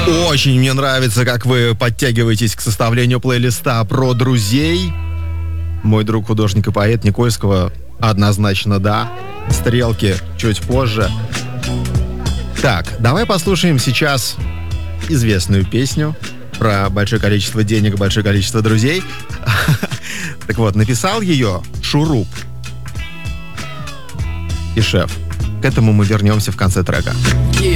Очень мне нравится, как вы подтягиваетесь к составлению плейлиста про друзей. Мой друг, художник и поэт Никольского, однозначно да. Стрелки чуть позже. Так, давай послушаем сейчас известную песню про большое количество денег, большое количество друзей. Так вот, написал ее Шуруп и Шеф. К этому мы вернемся в конце трека.